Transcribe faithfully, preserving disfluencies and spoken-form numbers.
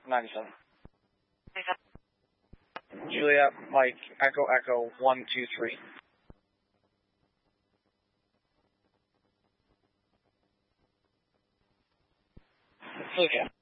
ninety-seven. Juliet, Mike, Echo, Echo, one, two, three. Okay.